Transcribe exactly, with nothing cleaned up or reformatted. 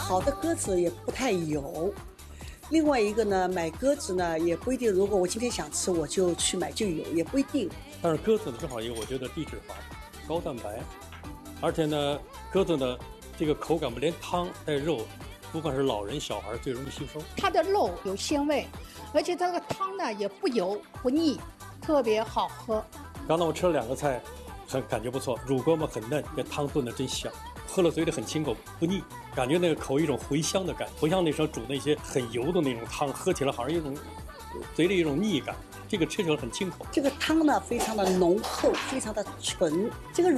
好的鸽子也不太有。另外一个呢，买鸽子呢也不一定，如果我今天想吃，我就去买就有，也不一定。 但是鸽子呢，正好一个我觉得低脂肪、高蛋白，而且呢，鸽子呢这个口感不连汤带肉，不管是老人小孩最容易吸收。 它的肉有鲜味，而且它这个汤呢也不油不腻，特别好喝。 刚才我吃了两个菜，很感觉不错，乳鸽嘛很嫩，这汤炖的真香。喝了嘴里很清口不腻，感觉那个口一种回香的感觉，不像那时候煮那些很油的那种汤，喝起来好像一种嘴里一种腻感。这个吃起来很清口。 这个汤呢非常的浓厚，非常的纯。这个